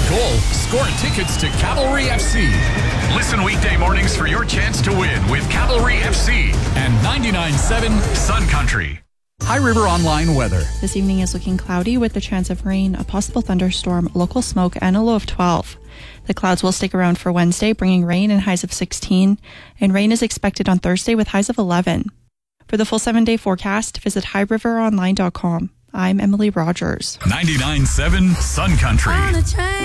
a goal, score tickets to Cavalry FC. Listen weekday mornings for your chance to win with Cavalry FC and 99.7 Sun Country. High River Online weather. This evening is looking cloudy with the chance of rain, a possible thunderstorm, local smoke, and a low of 12. The clouds will stick around for Wednesday, bringing rain and highs of 16, and rain is expected on Thursday with highs of 11. For the full 7-day forecast, visit highriveronline.com. I'm Emily Rogers. 99.7 Sun Country.